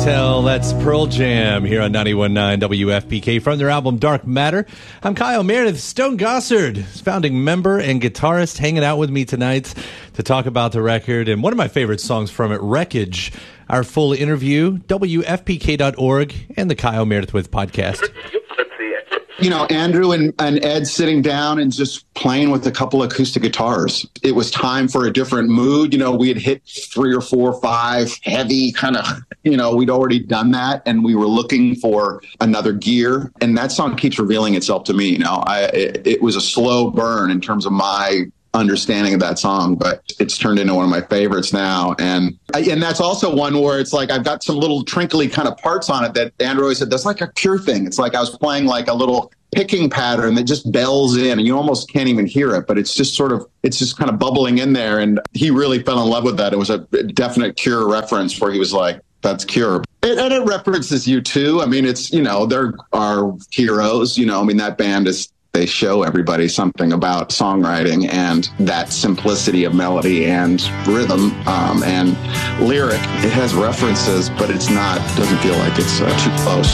Tell, that's Pearl Jam here on 91.9 WFPK from their album Dark Matter. I'm Kyle Meredith. Stone Gossard, founding member and guitarist, hanging out with me tonight to talk about the record and one of my favorite songs from it, Wreckage. Our full interview, WFPK.org and the Kyle Meredith With podcast. You know, Andrew and Ed sitting down and just playing with a couple acoustic guitars. It was time for a different mood. You know, we had hit 3 or 4 or 5 heavy kind of, you know, we'd already done that and we were looking for another gear. And that song keeps revealing itself to me. You know, it was a slow burn in terms of my understanding of that song, but it's turned into one of my favorites now. And that's also one where it's like I've got some little trinkly kind of parts on it that Andrew always said, that's like a Cure thing. It's like I was playing like a little picking pattern that just bells in and you almost can't even hear it, but it's just kind of bubbling in there. And he really fell in love with that. It was a definite Cure reference where he was like, that's Cure. And it references U2. I mean, it's, you know, they're our heroes, you know, I mean, that band they show everybody something about songwriting and that simplicity of melody and rhythm and lyric. It has references, but doesn't feel like it's too close.